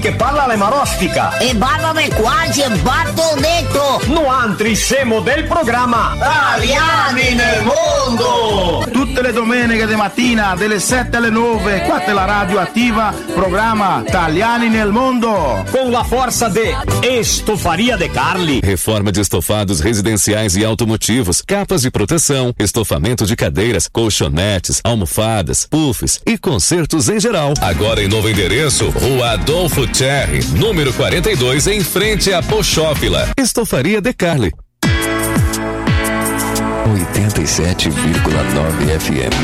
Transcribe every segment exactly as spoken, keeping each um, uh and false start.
che parla le marostica. E barbame quasi e batto dentro. No antrissemo del programma Italiani nel mondo. Tutte le domeniche di mattina, dalle sette alle nove, qua è la radio attiva, programma Italiani nel mondo. Con la forza de Estofaria De Carli. Reforma de estofados residenciais e automotivos, capas de proteção, estofamento de cadeiras, colchonetes, almofadas, puffs e consertos em geral. Agora em novo endereço, Rua Adolfo Cherry, número quarenta e dois, em frente à Pochófila. Estofaria De Carli. oitenta e sete vírgula nove F M.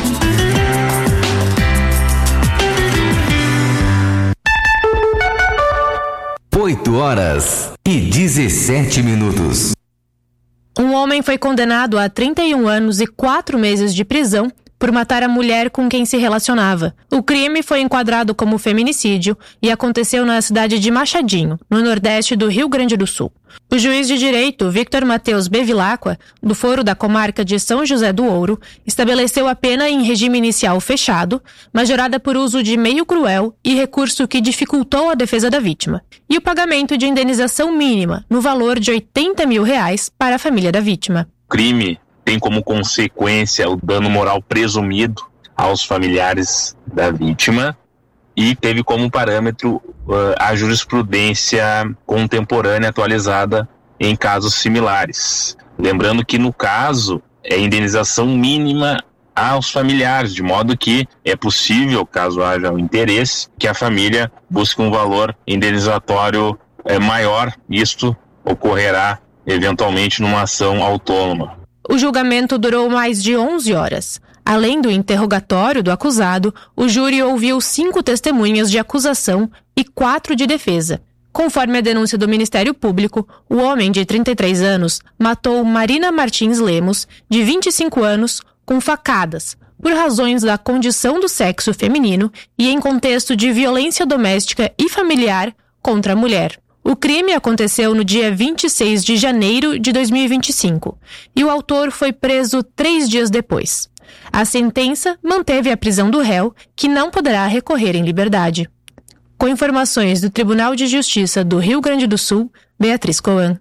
Oito horas e dezessete minutos. Um homem foi condenado a trinta e um anos e quatro meses de prisão por matar a mulher com quem se relacionava. O crime foi enquadrado como feminicídio e aconteceu na cidade de Machadinho, no nordeste do Rio Grande do Sul. O juiz de direito, Victor Mateus Bevilacqua, do Foro da Comarca de São José do Ouro, estabeleceu a pena em regime inicial fechado, majorada por uso de meio cruel e recurso que dificultou a defesa da vítima, e o pagamento de indenização mínima, no valor de oitenta mil reais, para a família da vítima. Crime tem como consequência o dano moral presumido aos familiares da vítima e teve como parâmetro uh, a jurisprudência contemporânea atualizada em casos similares. Lembrando que no caso é indenização mínima aos familiares, de modo que é possível, caso haja um interesse, que a família busque um valor indenizatório uh, maior. Isto ocorrerá eventualmente numa ação autônoma. O julgamento durou mais de onze horas. Além do interrogatório do acusado, o júri ouviu cinco testemunhas de acusação e quatro de defesa. Conforme a denúncia do Ministério Público, o homem de trinta e três anos matou Marina Martins Lemos, de vinte e cinco anos, com facadas, por razões da condição do sexo feminino e em contexto de violência doméstica e familiar contra a mulher. O crime aconteceu no dia vinte e seis de janeiro de dois mil e vinte e cinco e o autor foi preso três dias depois. A sentença manteve a prisão do réu, que não poderá recorrer em liberdade. Com informações do Tribunal de Justiça do Rio Grande do Sul, Beatriz Coan.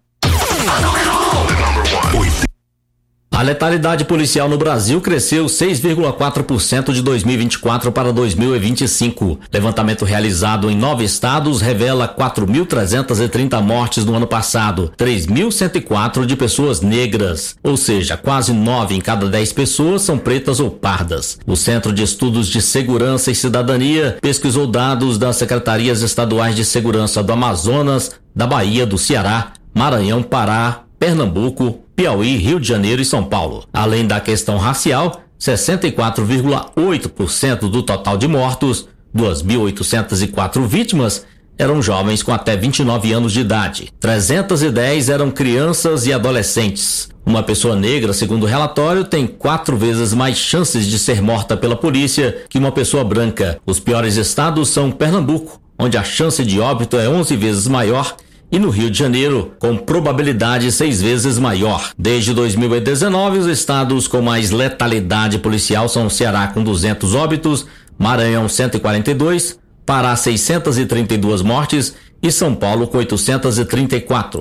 A letalidade policial no Brasil cresceu seis vírgula quatro por cento de dois mil e vinte e quatro para dois mil e vinte e cinco. Levantamento realizado em nove estados revela quatro mil trezentas e trinta mortes no ano passado, três mil cento e quatro de pessoas negras, ou seja, quase nove em cada dez pessoas são pretas ou pardas. O Centro de Estudos de Segurança e Cidadania pesquisou dados das secretarias estaduais de segurança do Amazonas, da Bahia, do Ceará, Maranhão, Pará, Pernambuco, Piauí, Rio de Janeiro e São Paulo. Além da questão racial, sessenta e quatro vírgula oito por cento do total de mortos, duas mil oitocentas e quatro vítimas, eram jovens com até vinte e nove anos de idade. trezentas e dez eram crianças e adolescentes. Uma pessoa negra, segundo o relatório, tem quatro vezes mais chances de ser morta pela polícia que uma pessoa branca. Os piores estados são Pernambuco, onde a chance de óbito é onze vezes maior, e no Rio de Janeiro, com probabilidade seis vezes maior. Desde dois mil e dezenove, os estados com mais letalidade policial são Ceará com duzentos óbitos, Maranhão cento e quarenta e dois, Pará seiscentas e trinta e duas mortes e São Paulo com oitocentas e trinta e quatro.